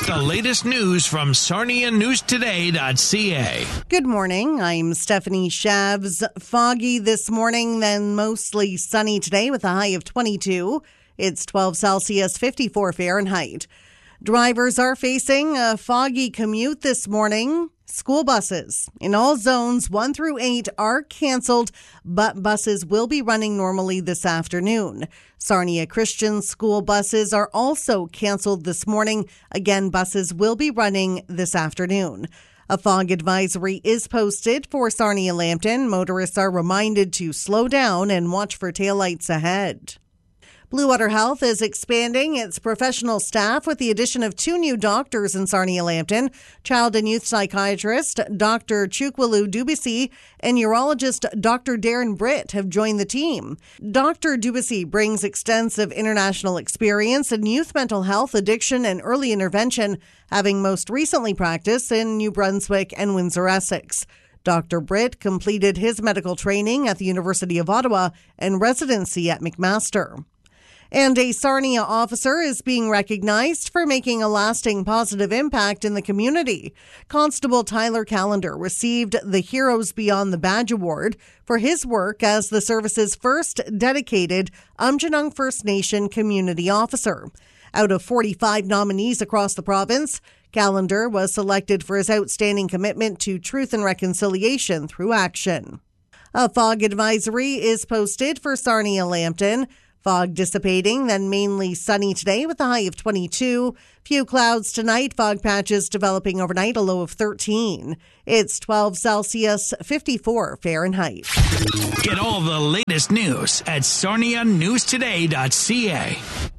the latest news from SarniaNewsToday.ca. Good morning. I'm Stephanie Shavs. Foggy this morning, then mostly sunny today with a high of 22. It's 12 Celsius, 54 Fahrenheit. Drivers are facing a foggy commute this morning. School buses in all zones 1 through 8 are canceled, but buses will be running normally this afternoon. Sarnia Christian school buses are also canceled this morning. Again, buses will be running this afternoon. A fog advisory is posted for Sarnia Lambton. Motorists are reminded to slow down and watch for taillights ahead. Blue Water Health is expanding its professional staff with the addition of 2 new doctors in Sarnia Lambton. Child and youth psychiatrist Dr. Chukwalu Dubisi and urologist Dr. Darren Britt have joined the team. Dr. Dubisi brings extensive international experience in youth mental health, addiction, and early intervention, having most recently practiced in New Brunswick and Windsor-Essex. Dr. Britt completed his medical training at the University of Ottawa and residency at McMaster. And a Sarnia officer is being recognized for making a lasting positive impact in the community. Constable Tyler Callender received the Heroes Beyond the Badge Award for his work as the service's first dedicated Aamjiwnaang First Nation community officer. Out of 45 nominees across the province, Callender was selected for his outstanding commitment to truth and reconciliation through action. A fog advisory is posted for Sarnia Lambton. Fog dissipating, then mainly sunny today with a high of 22. Few clouds tonight, fog patches developing overnight, a low of 13. It's 12 Celsius, 54 Fahrenheit. Get all the latest news at SarniaNewsToday.ca.